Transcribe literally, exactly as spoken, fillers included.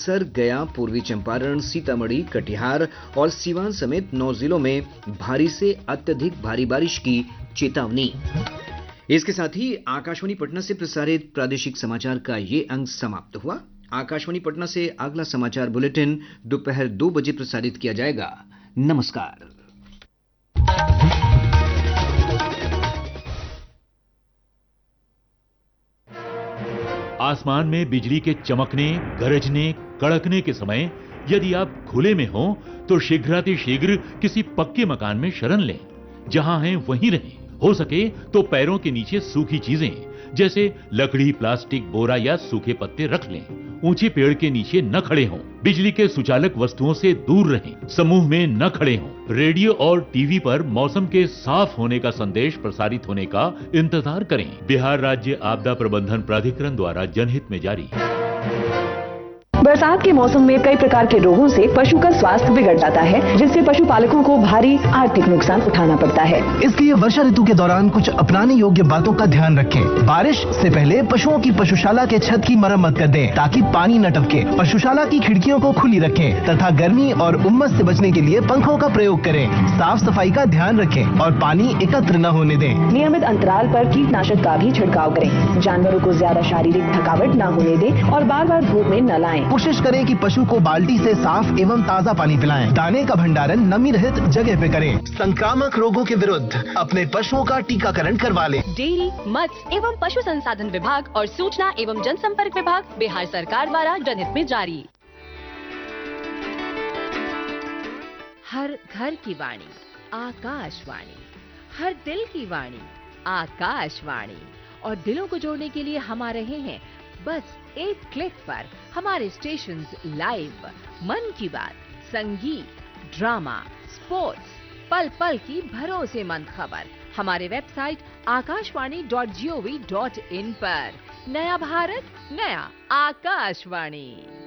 बक्सर, गया, पूर्वी चंपारण, सीतामढ़ी, कटिहार और सीवान समेत नौ जिलों में भारी से अत्यधिक भारी बारिश की चेतावनी। इसके साथ ही आकाशवाणी पटना से प्रसारित प्रादेशिक समाचार का ये अंक समाप्त हुआ। आकाशवाणी पटना से अगला समाचार बुलेटिन दोपहर दो बजे प्रसारित किया जाएगा। नमस्कार। आसमान में बिजली के चमकने, गरजने, कड़कने के समय यदि आप खुले में हो तो शीघ्रातिशीघ्र किसी पक्के मकान में शरण लें। जहां हैं वहीं रहें। हो सके तो पैरों के नीचे सूखी चीजें जैसे लकड़ी, प्लास्टिक, बोरा या सूखे पत्ते रख लें। ऊंचे पेड़ के नीचे न खड़े हों। बिजली के सुचालक वस्तुओं से दूर रहें। समूह में न खड़े हों। रेडियो और टीवी पर मौसम के साफ होने का संदेश प्रसारित होने का इंतजार करें। बिहार राज्य आपदा प्रबंधन प्राधिकरण द्वारा जनहित में जारी। बरसात के मौसम में कई प्रकार के रोगों से पशु का स्वास्थ्य बिगड़ जाता है, जिससे पशुपालकों को भारी आर्थिक नुकसान उठाना पड़ता है। इसलिए वर्षा ऋतु के दौरान कुछ अपनाने योग्य बातों का ध्यान रखें। बारिश से पहले पशुओं की पशुशाला के छत की मरम्मत कर दें ताकि पानी न टपके। पशुशाला की खिड़कियों को खुली रखें तथा गर्मी और उमस से बचने के लिए पंखों का प्रयोग करें। साफ सफाई का ध्यान रखें और पानी एकत्र न होने दें। नियमित अंतराल पर कीटनाशक का भी छिड़काव करें। जानवरों को ज्यादा शारीरिक थकावट न होने दें और बार बार धूप में न लाएं। कोशिश करें कि पशु को बाल्टी से साफ एवं ताज़ा पानी पिलाएं। दाने का भंडारण नमी रहित जगह पे करें। संक्रामक रोगों के विरुद्ध अपने पशुओं का टीकाकरण करवा लें। डेयरी, मत्स्य एवं पशु संसाधन विभाग और सूचना एवं जनसंपर्क विभाग बिहार सरकार द्वारा जनहित में जारी। हर घर की वाणी आकाशवाणी, हर दिल की वाणी आकाशवाणी। और दिलों को जोड़ने के लिए हम आ रहे हैं बस एक क्लिक पर। हमारे स्टेशंस लाइव, मन की बात, संगीत, ड्रामा, स्पोर्ट्स, पल पल की भरोसेमंद खबर हमारे website Akashvani dot G O V dot in पर। नया भारत, नया आकाशवाणी।